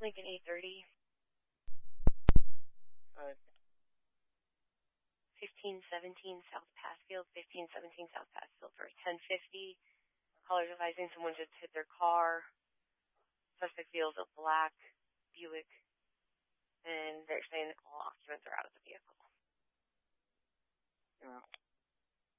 Lincoln 830. 1517 South Passfield, 1517 South Passfield for 1050. Callers advising someone just hit their car. Suspect feels a black Buick, and they're saying that all occupants are out of the vehicle.